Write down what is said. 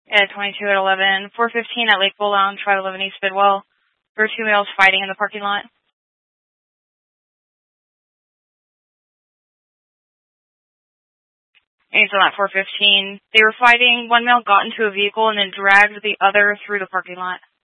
At 22 at 11. 415 at Lakeville Lounge, 511 East Bidwell. There were 2 males fighting in the parking lot. And so at 415, they were fighting. One male got into a vehicle and then dragged the other through the parking lot.